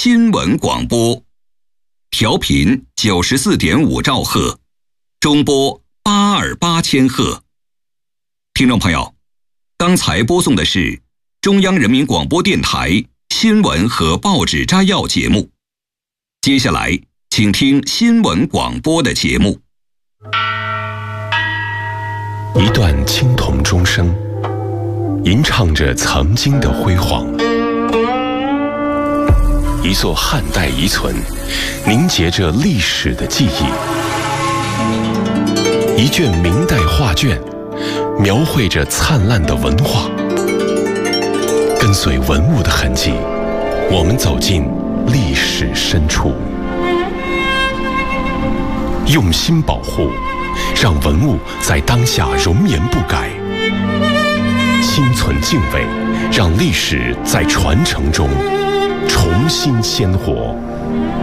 新闻广播，调频94.5兆赫，中波828千赫。听众朋友，刚才播送的是中央人民广播电台新闻和报纸摘要节目。接下来，请听新闻广播的节目。 一段青铜钟声，吟唱着曾经的辉煌；一座汉代遗存，凝结着历史的记忆；一卷明代画卷，描绘着灿烂的文化。跟随文物的痕迹，我们走进历史深处，用心保护，让文物在当下容颜不改；心存敬畏，让历史在传承中重新鲜活。